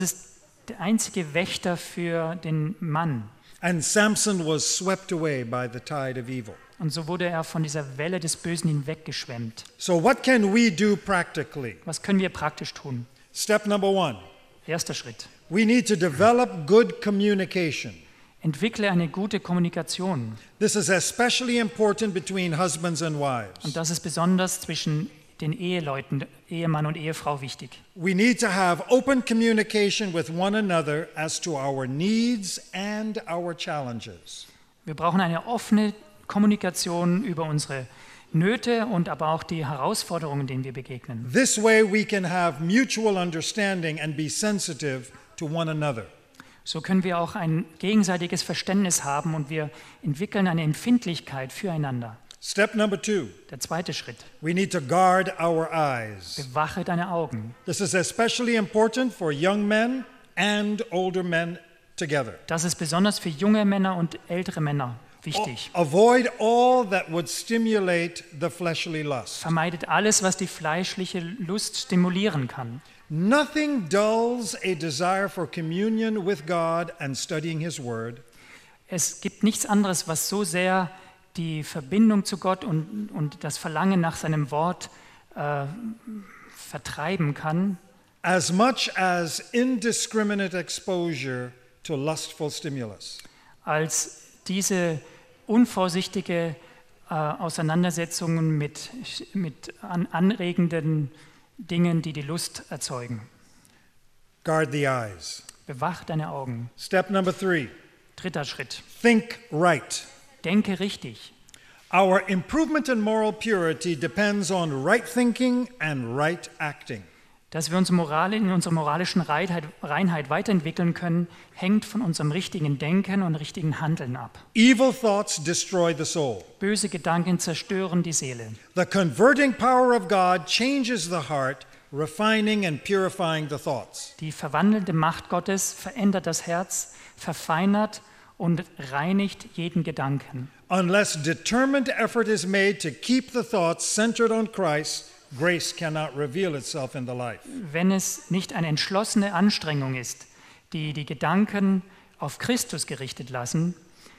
ist der einzige Wächter für den Mann. And Samson was swept away by the tide of evil. Und so wurde er von dieser Welle des Bösen hinweggeschwemmt. So what can we do practically? Was können wir praktisch tun? Step number 1. Erster Schritt. We need to develop good communication. Entwickle eine gute Kommunikation. This is especially important between husbands and Und wives. das ist besonders zwischen den Eheleuten, Ehemann und Ehefrau wichtig. We need to have open communication with one another as to our needs and our challenges. Wir brauchen eine offene Kommunikation über unsere Nöte und aber auch die Herausforderungen, denen wir begegnen. This way we can have mutual understanding and be sensitive to one another. So können wir auch ein gegenseitiges Verständnis haben und wir entwickeln eine Empfindlichkeit füreinander. Step number 2. Der zweite Schritt. We need to guard our eyes. Bewache deine Augen. This is especially important for young men and older men together. Das ist besonders für junge Männer und ältere Männer wichtig. Avoid all that would stimulate the fleshly lust. Vermeidet alles, was die fleischliche Lust stimulieren kann. Nothing dulls a desire for communion with God and studying His Word Es gibt nichts anderes, was so sehr die Verbindung zu Gott und das Verlangen nach seinem Wort vertreiben kann, as much as indiscriminate exposure to lustful stimulus. als diese unvorsichtige Auseinandersetzungen mit anregenden Dingen, die die Lust erzeugen. Guard the eyes. Bewach deine Augen. Step number 3. Dritter Schritt. Think right. Denke richtig. Our improvement in moral purity depends on right thinking and right acting. Dass wir uns in unserer moralischen Reinheit weiterentwickeln können, hängt von unserem richtigen Denken und richtigen Handeln ab. Evil thoughts destroy the soul. Böse Gedanken zerstören die Seele. The converting power of God changes the heart, refining and purifying the thoughts. Die verwandelnde Macht Gottes verändert das Herz, verfeinert und reinigt jeden Gedanken. Unless determined effort is made to keep the thoughts centered on Christ, grace cannot reveal itself in the life. Wenn es nicht eine entschlossene Anstrengung ist, die Gedanken auf Christus gerichtet lassen,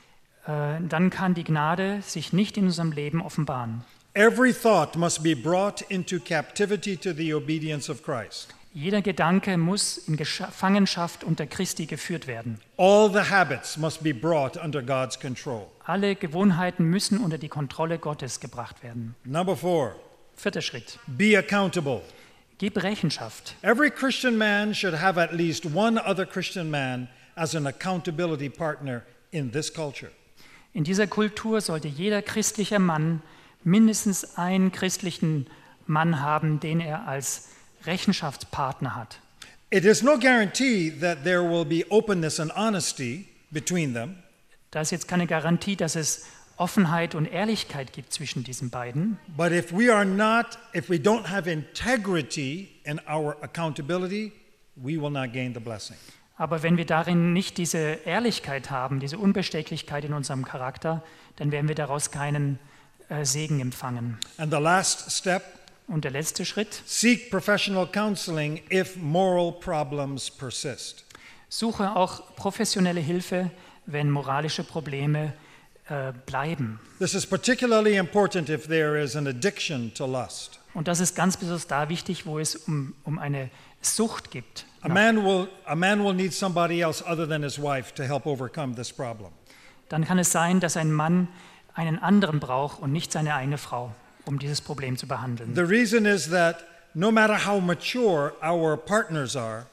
dann kann die Gnade sich nicht in unserem Leben offenbaren. Every thought must be brought into captivity to the obedience of Christ. Jeder Gedanke muss in Gefangenschaft unter Christi geführt werden. All the habits must be brought under God's control. Alle Gewohnheiten müssen unter die Kontrolle Gottes gebracht werden. Number 4, Vierter Schritt. be accountable. Gib Rechenschaft. Every Christian man should have at least one other Christian man as an accountability partner in this culture. In dieser Kultur sollte jeder christliche Mann mindestens einen christlichen Mann haben, den er als Rechenschaftspartner hat. It is no guarantee that there will be openness and honesty between them, Da ist jetzt keine Garantie, dass es Offenheit und Ehrlichkeit gibt zwischen diesen beiden. but if we don't have integrity in our accountability, we will not gain the blessing. Aber wenn wir darin nicht diese Ehrlichkeit haben, diese Unbestechlichkeit in unserem Charakter, dann werden wir daraus keinen Segen empfangen. And the last step, Und der letzte Schritt, seek professional counseling if moral problems persist. suche auch professionelle Hilfe, wenn moralische Probleme bleiben. This is particularly important if there is an addiction to lust. Und das ist ganz besonders da wichtig, wo es um eine Sucht gibt. A man will need somebody else other than his wife to help overcome this problem. Dann kann es sein, dass ein Mann einen anderen braucht und nicht seine eigene Frau, um dieses Problem zu behandeln. The reason is that no matter how mature our partners are,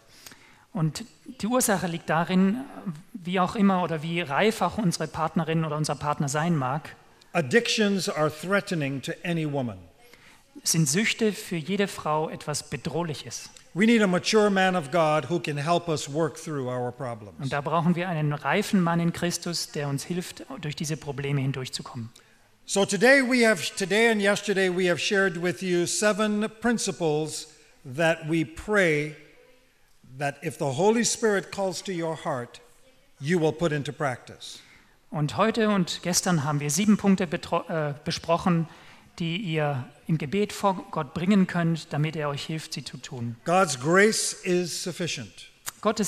Und die Ursache liegt darin, wie auch immer oder wie reif auch unsere Partnerin oder unser Partner sein mag, addictions are threatening to any woman. sind Süchte für jede Frau etwas Bedrohliches. We need a mature man of God who can help us work through our problems. Und da brauchen wir einen reifen Mann in Christus, der uns hilft, durch diese Probleme hindurchzukommen. So today and yesterday we have shared with you 7 principles that we pray that if the Holy Spirit calls to your heart, you will put into practice. Und heute und gestern haben wir 7 Punkte besprochen, die ihr im Gebet vor Gott bringen könnt, damit er euch hilft, sie zu tun. God's grace is sufficient. Gottes